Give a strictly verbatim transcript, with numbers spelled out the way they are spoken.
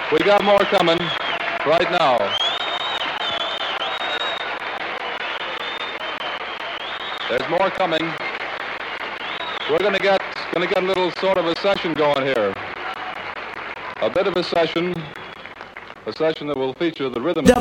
We got more coming right now. There's more coming. We're going to get going to get a little sort of a session going here. A bit of a session, a session that will feature the rhythm.